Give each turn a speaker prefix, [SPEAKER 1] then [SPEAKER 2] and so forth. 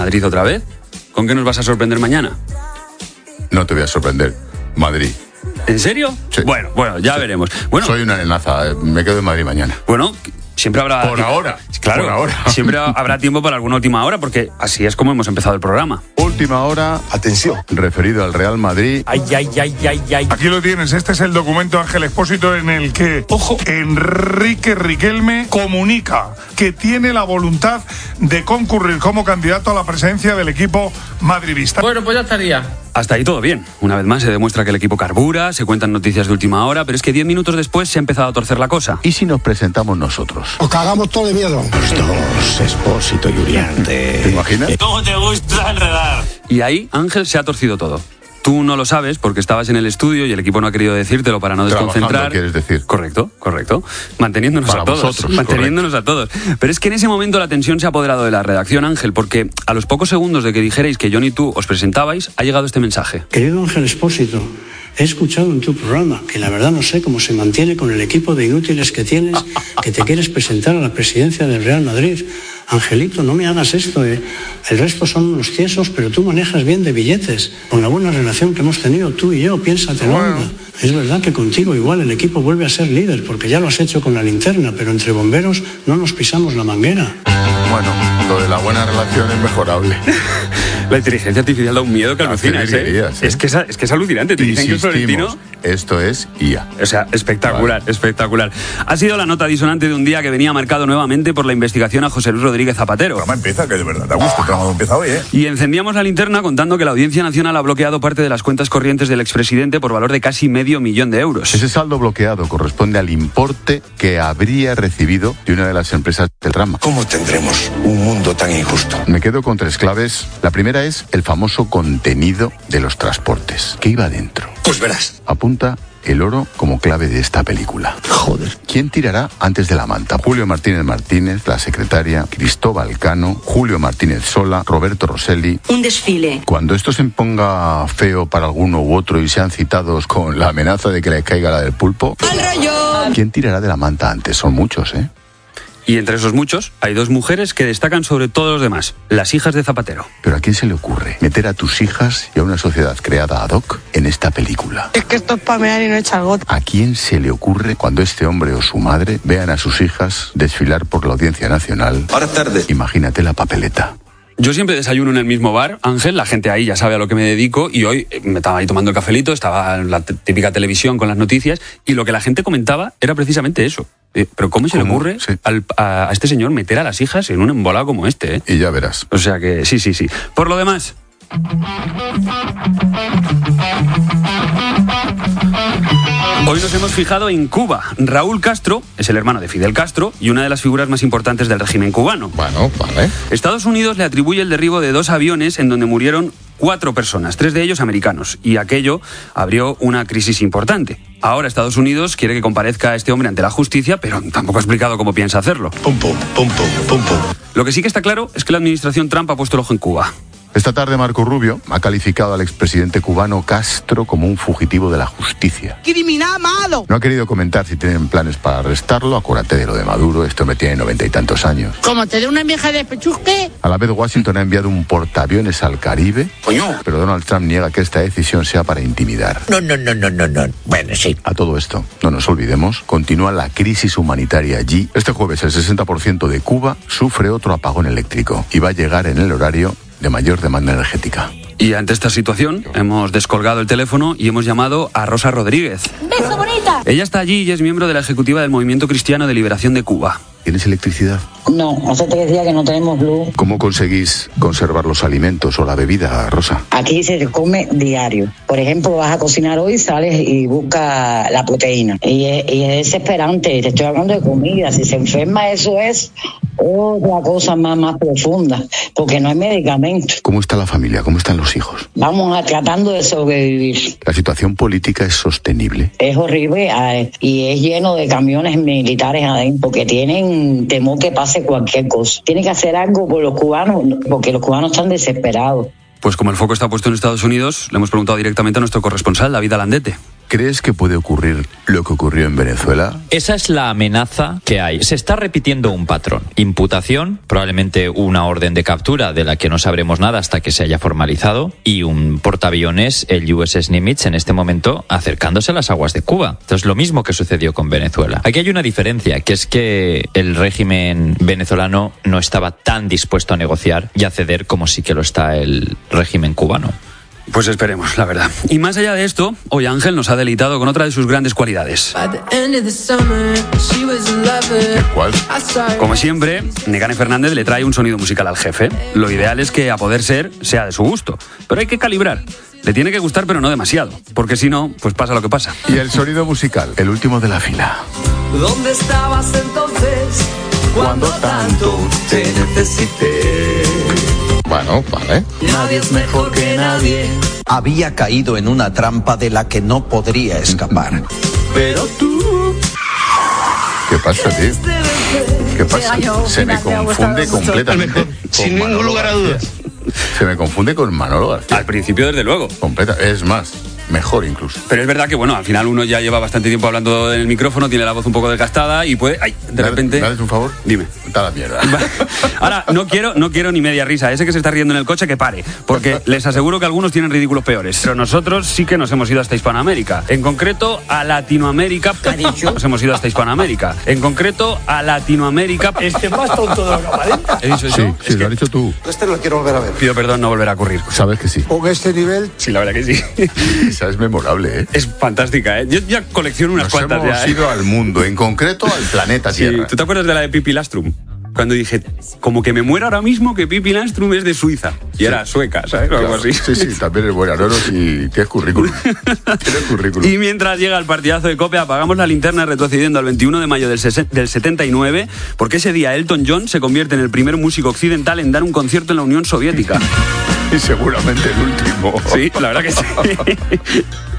[SPEAKER 1] Madrid otra vez. ¿Con qué nos vas a sorprender mañana?
[SPEAKER 2] No te voy a sorprender. Madrid.
[SPEAKER 1] ¿En serio?
[SPEAKER 2] Sí.
[SPEAKER 1] Bueno, ya veremos. Bueno,
[SPEAKER 2] soy una nenaza, me quedo en Madrid mañana.
[SPEAKER 1] Bueno, siempre habrá...
[SPEAKER 2] Por ahora.
[SPEAKER 1] Claro,
[SPEAKER 2] por ahora.
[SPEAKER 1] Siempre habrá tiempo para alguna última hora, porque así es como hemos empezado el programa.
[SPEAKER 2] Última hora,
[SPEAKER 3] atención,
[SPEAKER 2] referido al Real Madrid.
[SPEAKER 1] Ay.
[SPEAKER 4] Aquí lo tienes, este es el documento Ángel Expósito en el que, ojo, Enrique Riquelme comunica que tiene la voluntad de concurrir como candidato a la presidencia del equipo madridista.
[SPEAKER 5] Bueno, pues ya estaría.
[SPEAKER 1] Hasta ahí todo bien. Una vez más se demuestra que el equipo carbura, se cuentan noticias de última hora, pero es que 10 minutos después se ha empezado a torcer la cosa.
[SPEAKER 2] ¿Y si nos presentamos nosotros?
[SPEAKER 3] Os cagamos todo de miedo.
[SPEAKER 6] Los dos, Expósito y Uriarte.
[SPEAKER 2] ¿Te imaginas?
[SPEAKER 5] ¿Cómo te gusta enredar?
[SPEAKER 1] Y ahí Ángel se ha torcido todo. Tú no lo sabes porque estabas en el estudio y el equipo no ha querido decírtelo para no desconcentrar.
[SPEAKER 2] Trabajando, quieres decir.
[SPEAKER 1] Correcto. Manteniéndonos
[SPEAKER 2] para
[SPEAKER 1] a todos.
[SPEAKER 2] Vosotros,
[SPEAKER 1] manteniéndonos a todos. Pero es que en ese momento la tensión se ha apoderado de la redacción, Ángel, porque a los pocos segundos de que dijerais que John y tú os presentabais, ha llegado este mensaje.
[SPEAKER 7] Querido Ángel Expósito, he escuchado en tu programa que la verdad no sé cómo se mantiene con el equipo de inútiles que tienes, que te quieres presentar a la presidencia del Real Madrid. Angelito, no me hagas esto, El resto son unos tiesos, pero tú manejas bien de billetes. Con la buena relación que hemos tenido tú y yo, piénsatelo. Bueno. Es verdad que contigo igual el equipo vuelve a ser líder, porque ya lo has hecho con la linterna, pero entre bomberos no nos pisamos la manguera.
[SPEAKER 2] Bueno, lo de la buena relación es mejorable.
[SPEAKER 1] La inteligencia artificial da un miedo que alucinas, ¿eh?
[SPEAKER 2] Sí.
[SPEAKER 1] Es que es alucinante. Te dicen que es Florentino.
[SPEAKER 2] Esto es IA.
[SPEAKER 1] O sea, espectacular, vale. Espectacular. Ha sido la nota disonante de un día que venía marcado nuevamente por la investigación a José Luis Rodríguez Zapatero.
[SPEAKER 3] El programa empieza, que de verdad da gusto, el programa empieza hoy, ¿eh?
[SPEAKER 1] Y encendíamos la linterna contando que la Audiencia Nacional ha bloqueado parte de las cuentas corrientes del expresidente por valor de casi $500.000 de euros.
[SPEAKER 2] Ese saldo bloqueado corresponde al importe que habría recibido de una de las empresas del trama.
[SPEAKER 3] ¿Cómo tendremos un mundo tan injusto?
[SPEAKER 2] Me quedo con 3 claves. La primera es el famoso contenido de los transportes. ¿Qué iba dentro?
[SPEAKER 3] Pues verás.
[SPEAKER 2] Apunta el oro como clave de esta película.
[SPEAKER 3] Joder.
[SPEAKER 2] ¿Quién tirará antes de la manta? Julio Martínez, la secretaria, Cristóbal Cano, Julio Martínez Sola, Roberto Rosselli.
[SPEAKER 8] Un desfile.
[SPEAKER 2] Cuando esto se ponga feo para alguno u otro y sean citados con la amenaza de que les caiga la del pulpo,
[SPEAKER 8] ¡Al rayo!
[SPEAKER 2] ¿quién tirará de la manta antes? Son muchos, ¿eh?
[SPEAKER 1] Y entre esos muchos hay 2 mujeres que destacan sobre todos los demás, las hijas de Zapatero.
[SPEAKER 2] Pero ¿a quién se le ocurre meter a tus hijas y a una sociedad creada ad hoc en esta película?
[SPEAKER 9] Es que esto es pamear y no echar gota.
[SPEAKER 2] ¿A quién se le ocurre cuando este hombre o su madre vean a sus hijas desfilar por la Audiencia Nacional?
[SPEAKER 3] Ahora es tarde.
[SPEAKER 2] Imagínate la papeleta.
[SPEAKER 1] Yo siempre desayuno en el mismo bar, Ángel, la gente ahí ya sabe a lo que me dedico y hoy me estaba ahí tomando el cafelito, estaba en la típica televisión con las noticias y lo que la gente comentaba era precisamente eso. Pero ¿cómo se le ocurre a este señor meter a las hijas en un embolado como este? ¿Eh?
[SPEAKER 2] Y ya verás.
[SPEAKER 1] O sea que sí. Por lo demás... Hoy nos hemos fijado en Cuba. Raúl Castro es el hermano de Fidel Castro y una de las figuras más importantes del régimen cubano.
[SPEAKER 2] Bueno, vale.
[SPEAKER 1] Estados Unidos le atribuye el derribo de 2 aviones en donde murieron 4 personas, 3 de ellos americanos, y aquello abrió una crisis importante. Ahora Estados Unidos quiere que comparezca a este hombre ante la justicia, pero tampoco ha explicado cómo piensa hacerlo.
[SPEAKER 3] Pum.
[SPEAKER 1] Lo que sí que está claro es que la administración Trump ha puesto el ojo en Cuba.
[SPEAKER 2] Esta tarde Marco Rubio ha calificado al expresidente cubano Castro como un fugitivo de la justicia.
[SPEAKER 9] ¡Criminal malo!
[SPEAKER 2] No ha querido comentar si tienen planes para arrestarlo. Acuérdate de lo de Maduro, este hombre tiene 90 y tantos años.
[SPEAKER 9] Como te dé una vieja de pechusque.
[SPEAKER 2] A la vez Washington ha enviado un portaaviones al Caribe.
[SPEAKER 3] Coño.
[SPEAKER 2] Pero Donald Trump niega que esta decisión sea para intimidar.
[SPEAKER 6] No. Bueno, sí.
[SPEAKER 2] A todo esto, no nos olvidemos, continúa la crisis humanitaria allí. Este jueves el 60% de Cuba sufre otro apagón eléctrico y va a llegar en el horario de mayor demanda energética.
[SPEAKER 1] Y ante esta situación hemos descolgado el teléfono y hemos llamado a Rosa Rodríguez.
[SPEAKER 8] ¡Beso, bonita!
[SPEAKER 1] Ella está allí y es miembro de la ejecutiva del Movimiento Cristiano de Liberación de Cuba.
[SPEAKER 2] ¿Tienes electricidad?
[SPEAKER 10] No, hace 3 días que no tenemos luz.
[SPEAKER 2] ¿Cómo conseguís conservar los alimentos o la bebida, Rosa?
[SPEAKER 10] Aquí se come diario. Por ejemplo, vas a cocinar hoy, sales y buscas la proteína. Y es desesperante, te estoy hablando de comida. Si se enferma, eso es otra cosa más profunda, porque no hay medicamento.
[SPEAKER 2] ¿Cómo está la familia? ¿Cómo están los hijos?
[SPEAKER 10] Vamos tratando de sobrevivir.
[SPEAKER 2] ¿La situación política es sostenible?
[SPEAKER 10] Es horrible y es lleno de camiones militares adentro, porque tienen temor que pase cualquier cosa. Tienen que hacer algo por los cubanos, porque los cubanos están desesperados.
[SPEAKER 1] Pues como el foco está puesto en Estados Unidos, le hemos preguntado directamente a nuestro corresponsal, David Alandete.
[SPEAKER 2] ¿crees que puede ocurrir lo que ocurrió en Venezuela?
[SPEAKER 11] Esa es la amenaza que hay. Se está repitiendo un patrón. Imputación, probablemente una orden de captura de la que no sabremos nada hasta que se haya formalizado, y un portaaviones, el USS Nimitz, en este momento acercándose a las aguas de Cuba. Entonces, lo mismo que sucedió con Venezuela. Aquí hay una diferencia, que es que el régimen venezolano no estaba tan dispuesto a negociar y a ceder como sí que lo está el régimen cubano.
[SPEAKER 1] Pues esperemos, la verdad. Y más allá de esto, hoy Ángel nos ha deleitado con otra de sus grandes cualidades.
[SPEAKER 2] ¿Cuál?
[SPEAKER 1] Como siempre, Nekane Fernández le trae un sonido musical al jefe. Lo ideal es que, a poder ser, sea de su gusto. Pero hay que calibrar. Le tiene que gustar, pero no demasiado. Porque si no, pues pasa lo que pasa.
[SPEAKER 2] Y el sonido musical, el último de la fila.
[SPEAKER 12] ¿Dónde estabas entonces cuando tanto te necesité?
[SPEAKER 2] Bueno, vale.
[SPEAKER 12] Nadie es mejor que nadie.
[SPEAKER 6] Había caído en una trampa de la que no podría escapar.
[SPEAKER 12] Pero tú...
[SPEAKER 2] ¿Qué pasa, tío? ¿Qué pasa? Se me confunde completamente.
[SPEAKER 3] Sin ningún lugar a dudas.
[SPEAKER 2] Se me confunde con Manolo García.
[SPEAKER 1] Al principio, desde luego.
[SPEAKER 2] Completa. Es más, mejor incluso.
[SPEAKER 1] Pero es verdad que, bueno, al final uno ya lleva bastante tiempo hablando en el micrófono, tiene la voz un poco desgastada y puede... Ay, de repente...
[SPEAKER 2] ¿Me haces un favor?
[SPEAKER 1] Dime.
[SPEAKER 2] Está la mierda.
[SPEAKER 1] Ahora, no quiero ni media risa. Ese que se está riendo en el coche, que pare. Porque les aseguro que algunos tienen ridículos peores. Pero nosotros sí que nos hemos ido hasta Hispanoamérica. En concreto, a Latinoamérica.
[SPEAKER 9] ¿Qué ha dicho?
[SPEAKER 1] Nos hemos ido hasta Hispanoamérica. En concreto, a Latinoamérica.
[SPEAKER 9] Este más tonto de lo que aparenta.
[SPEAKER 1] ¿He dicho eso?
[SPEAKER 2] Sí, lo has dicho tú.
[SPEAKER 3] Este lo quiero volver a ver.
[SPEAKER 1] Pido perdón, no volverá a ocurrir.
[SPEAKER 2] Sabes que sí.
[SPEAKER 3] Con este nivel...
[SPEAKER 1] Sí, la verdad que sí.
[SPEAKER 2] Esa es memorable, ¿eh?
[SPEAKER 1] Es fantástica, ¿eh? Yo ya colecciono unas cuantas
[SPEAKER 2] hemos
[SPEAKER 1] ya, ¿eh?
[SPEAKER 2] ido al mundo, en concreto al planeta Tierra.
[SPEAKER 1] Sí. ¿Tú te acuerdas de la de Pippi Lastrum? Cuando dije, como que me muero ahora mismo, que Pippi Lastrum es de Suiza. Y era sueca, ¿sabes? O algo así.
[SPEAKER 2] Sí, también es buena. No, sí, tienes currículum. Tienes currículum.
[SPEAKER 1] Y mientras llega el partidazo de COPE, apagamos la linterna retrocediendo al 21 de mayo del 79, porque ese día Elton John se convierte en el primer músico occidental en dar un concierto en la Unión Soviética.
[SPEAKER 2] Y seguramente el último.
[SPEAKER 1] Sí, la verdad que sí.